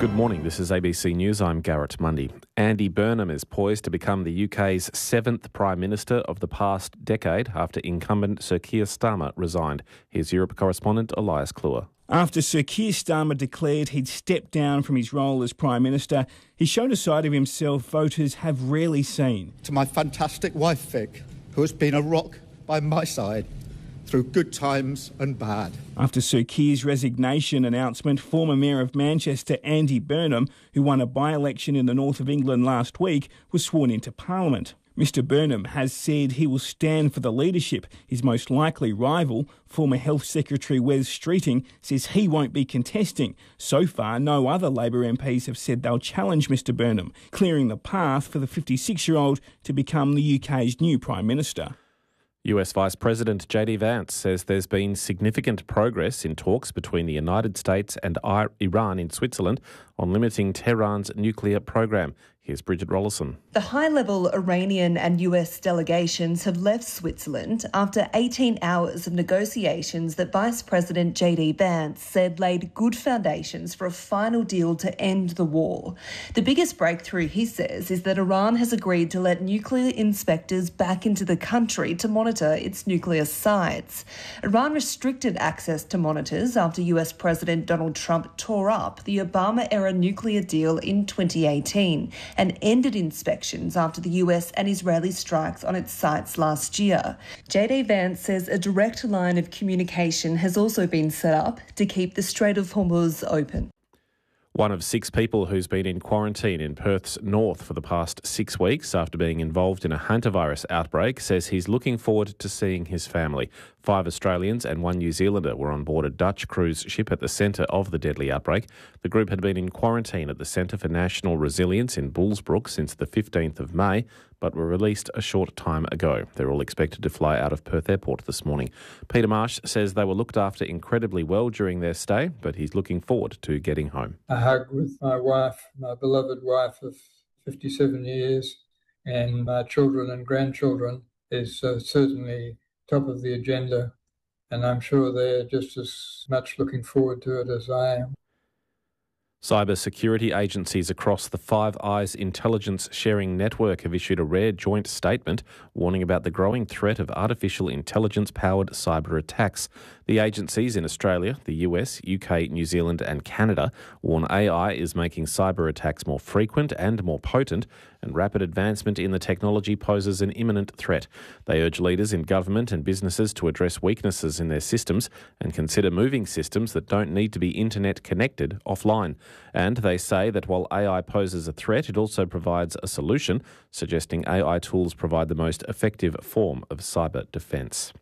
Good morning, this is ABC News. I'm Garrett Mundy. Andy Burnham is poised to become the UK's 7th Prime Minister of the past decade after incumbent Sir Keir Starmer resigned. Here's Europe correspondent Elias Kluwer. After Sir Keir Starmer declared he'd stepped down from his role as Prime Minister, he showed a side of himself voters have rarely seen. To my fantastic wife, Vic, who has been a rock by my side through good times and bad. After Sir Keir's resignation announcement, former Mayor of Manchester Andy Burnham, who won a by-election in the north of England last week, was sworn into Parliament. Mr Burnham has said he will stand for the leadership. His most likely rival, former Health Secretary Wes Streeting, says he won't be contesting. So far, no other Labor MPs have said they'll challenge Mr Burnham, clearing the path for the 56-year-old to become the UK's new Prime Minister. US Vice President JD Vance says there's been significant progress in talks between the United States and Iran in Switzerland on limiting Tehran's nuclear program. Here's Bridget Rollison. The high-level Iranian and US delegations have left Switzerland after 18 hours of negotiations that Vice President JD Vance said laid good foundations for a final deal to end the war. The biggest breakthrough, he says, is that Iran has agreed to let nuclear inspectors back into the country to monitor its nuclear sites. Iran restricted access to monitors after US President Donald Trump tore up the Obama-era nuclear deal in 2018. And ended inspections after the US and Israeli strikes on its sites last year. JD Vance says a direct line of communication has also been set up to keep the Strait of Hormuz open. One of 6 people who's been in quarantine in Perth's north for the past 6 weeks after being involved in a hantavirus outbreak says he's looking forward to seeing his family. 5 Australians and 1 New Zealander were on board a Dutch cruise ship at the centre of the deadly outbreak. The group had been in quarantine at the Centre for National Resilience in Bullsbrook since the 15th of May, but were released a short time ago. They're all expected to fly out of Perth Airport this morning. Peter Marsh says they were looked after incredibly well during their stay, but he's looking forward to getting home. A hug with my wife, my beloved wife of 57 years, and my children and grandchildren is certainly top of the agenda, and I'm sure they're just as much looking forward to it as I am. Cyber security agencies across the Five Eyes intelligence sharing network have issued a rare joint statement warning about the growing threat of artificial intelligence-powered cyber attacks. The agencies in Australia, the US, UK, New Zealand and Canada warn AI is making cyber attacks more frequent and more potent, and rapid advancement in the technology poses an imminent threat. They urge leaders in government and businesses to address weaknesses in their systems and consider moving systems that don't need to be internet connected offline. And they say that while AI poses a threat, it also provides a solution, suggesting AI tools provide the most effective form of cyber defence.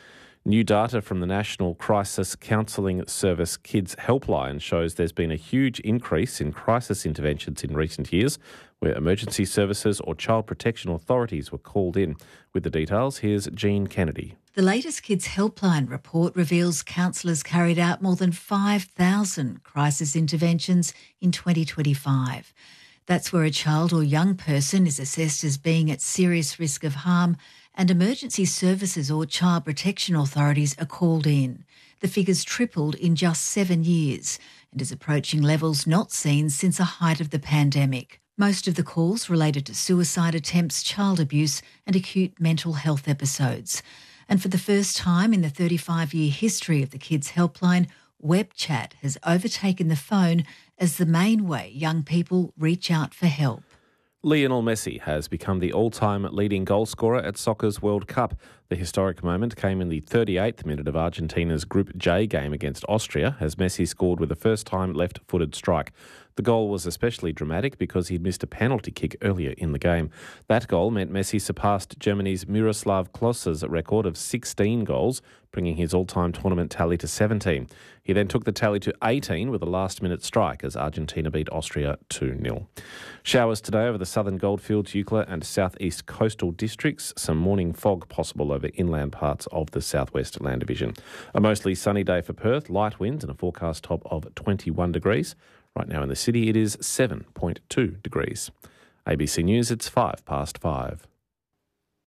New data from the National Crisis Counselling Service Kids Helpline shows there's been a huge increase in crisis interventions in recent years, where emergency services or child protection authorities were called in. With the details, here's Jean Kennedy. The latest Kids Helpline report reveals counsellors carried out more than 5,000 crisis interventions in 2025. That's where a child or young person is assessed as being at serious risk of harm, and emergency services or child protection authorities are called in. The figures tripled in just 7 years and is approaching levels not seen since the height of the pandemic. Most of the calls related to suicide attempts, child abuse and acute mental health episodes. And for the first time in the 35-year history of the Kids Helpline, web chat has overtaken the phone as the main way young people reach out for help. Lionel Messi has become the all-time leading goalscorer at soccer's World Cup. The historic moment came in the 38th minute of Argentina's Group J game against Austria as Messi scored with a first-time left-footed strike. The goal was especially dramatic because he'd missed a penalty kick earlier in the game. That goal meant Messi surpassed Germany's Miroslav Klose's record of 16 goals, bringing his all-time tournament tally to 17. He then took the tally to 18 with a last-minute strike as Argentina beat Austria 2-0. Showers today over the southern Goldfields, Eucla and southeast coastal districts. Some morning fog possible over inland parts of the southwest land division. A mostly sunny day for Perth, light winds and a forecast top of 21 degrees. Right now in the city it is 7.2 degrees. ABC News, it's 5 past 5.